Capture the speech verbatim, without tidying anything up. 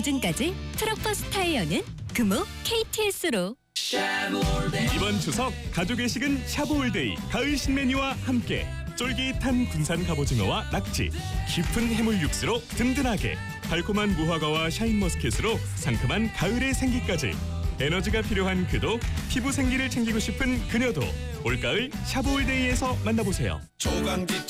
시즌까지 트럭버스 타이어는 금호 케이티에스로. 이번 추석 가족의 식은 샤브올데이 가을 신메뉴와 함께 쫄깃한 군산 갑오징어와 낙지, 깊은 해물 육수로 든든하게, 달콤한 무화과와 샤인머스켓으로 상큼한 가을의 생기까지, 에너지가 필요한 그도, 피부 생기를 챙기고 싶은 그녀도 올가을 샤브올데이에서 만나보세요.